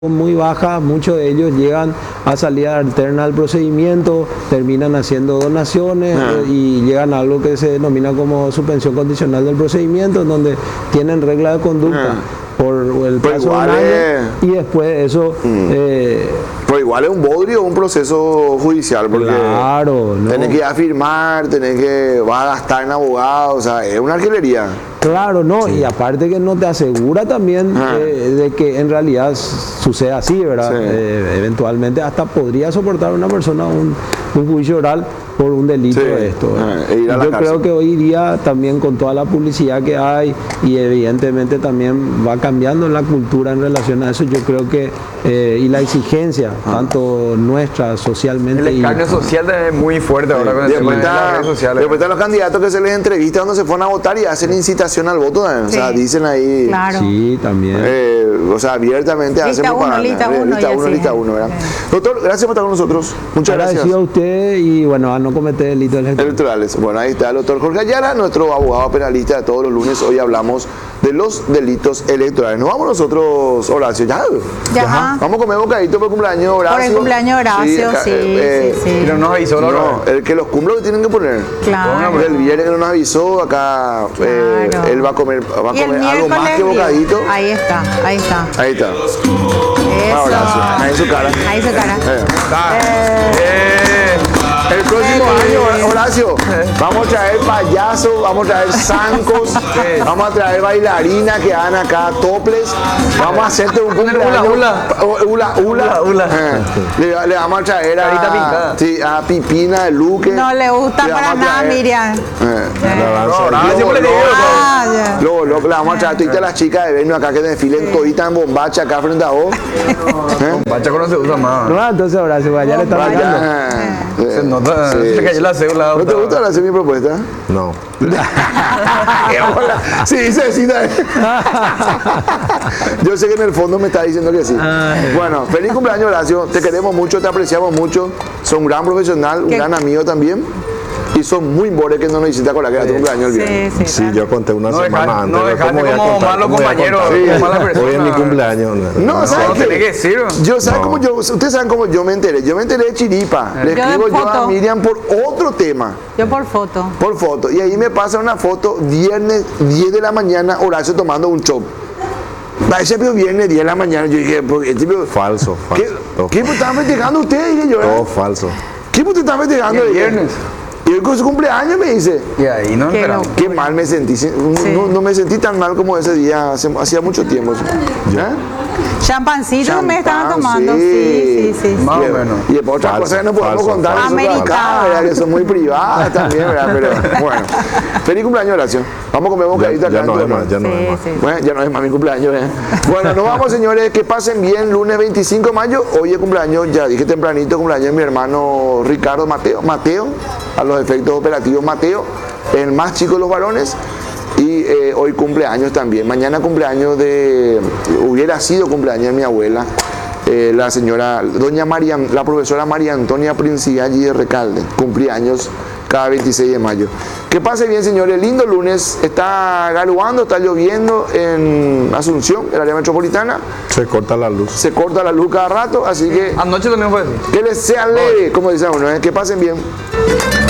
muy baja, muchos de ellos llegan a salida alterna al procedimiento, terminan haciendo donaciones y llegan a algo que se denomina como suspensión condicional del procedimiento, en donde tienen regla de conducta por el plazo de un año y después de eso... pero igual es un bodrio, un proceso judicial, porque claro, ¿no? Tenés que ir a firmar, vas a gastar en abogados, o sea, es una alquilería. Claro, no, y aparte que no te asegura también de que en realidad suceda así, ¿verdad? Eventualmente hasta podría soportar una persona un juicio oral por un delito de esto. Yo creo que hoy día también con toda la publicidad que hay y evidentemente también va cambiando la cultura en relación a eso, yo creo que y la exigencia, tanto nuestra socialmente. El escarnio social es muy fuerte ahora con el tema de las redes sociales. Después están los candidatos que se les entrevista cuando se fueron a votar y hacen incitación al voto, o sea, dicen ahí. Claro. Sí, también. O sea, abiertamente hacen lista uno, ¿verdad? Doctor, gracias por estar con nosotros. Muchas gracias. Agradecido a usted y bueno, a no cometer delitos electorales. Bueno, ahí está el doctor Jorge Ayala, nuestro abogado penalista de todos los lunes. Hoy hablamos de los delitos electorales. Nos vamos nosotros, Horacio. Ya. Vamos a comer bocadito por el cumpleaños, Horacio. Por el cumpleaños, Horacio, sí. Pero no nos avisó, el que los cumplo que tienen que poner. Claro. El viernes que no nos avisó, acá él va a comer algo más que bocadito. Ahí está. Eso. Horacio. Ahí su cara. El próximo año, Horacio, vamos a traer payasos, vamos a traer zancos, vamos a traer bailarinas que hagan acá toples, vamos a hacerte un cumpleaños. Hula. Le vamos a traer a Pipina de Luque. No le gusta para nada, Miriam. Luego le vamos a traer a todas las chicas de Venus acá que desfilen toditas en bombacha acá frente a vos. Bombacha no se usa más. No, entonces Horacio, ya le está pagando. Se cayó la cédula. ¿No te gusta hacer mi propuesta? No. Sí, dice sí. Yo sé que en el fondo me está diciendo que sí. Bueno, feliz cumpleaños, Horacio. Te queremos mucho, te apreciamos mucho. Sos un gran profesional, un gran amigo también. Y son muy bores que no nos hiciste acordar que era tu cumpleaños el viernes. Sí, yo conté una semana antes. No dejaste como malos compañeros. Hoy es mi cumpleaños. No, ¿sabes qué? Ustedes saben cómo yo me enteré. Yo me enteré de chiripa. Le escribo yo a Miriam por otro tema. Yo por foto. Por foto. Y ahí me pasa una foto, viernes 10 de la mañana, Horacio tomando un chop. Ese viernes 10 de la mañana, yo dije, falso. ¿Qué estaban festejando ustedes? Dije yo. Todo falso. ¿Qué te estaban festejando el viernes? Y él con su cumpleaños me dice. Y ahí no esperaba. Qué mal me sentí. No me sentí tan mal como ese día. Hacía mucho tiempo. Champancito me estaban tomando. Sí. Más o menos. Y después otra cosa que no podemos contar. Americana. Que son muy privadas también, ¿verdad? Pero bueno. Feliz cumpleaños, Horacio. Vamos a comer bocadito acá. Ya no es más. Bueno, ya no es más mi cumpleaños. Bueno, nos vamos, señores. Que pasen bien. Lunes 25 de mayo. Hoy es cumpleaños, ya dije tempranito, cumpleaños de mi hermano Ricardo Mateo. A los efectos operativos Mateo, el más chico de los varones. Y hoy cumpleaños también. Mañana hubiera sido cumpleaños de mi abuela, la señora, la profesora María Antonia Princigalli de Recalde. Cumpleaños cada 26 de mayo. Que pase bien, señores. Lindo lunes. Está galuando, está lloviendo en Asunción, el área metropolitana. Se corta la luz. Se corta la luz cada rato, así que... Anoche también fue así. Que les sea leve, como dice uno. Que pasen bien.